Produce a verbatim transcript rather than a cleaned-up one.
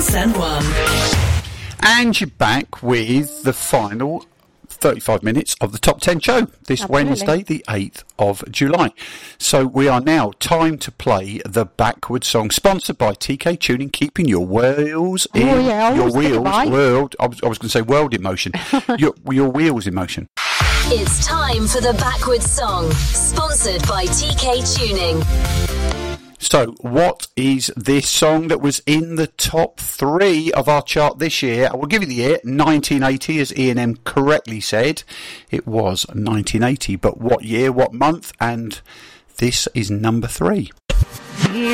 S N one. And you're back with the final thirty-five minutes of the Top ten show this Absolutely. Wednesday, the eighth of July. So we are now time to play the Backward Song, sponsored by T K Tuning, keeping your wheels in Oh, yeah, your always think wheels, about it. world. I was, I was going to say world in motion. your, your wheels in motion. It's time for the Backward Song, sponsored by T K Tuning. So, what is this song that was in the top three of our chart this year? I will give you the year, nineteen eighty, as Ian M correctly said. It was nineteen eighty, but what year, what month? And this is number three.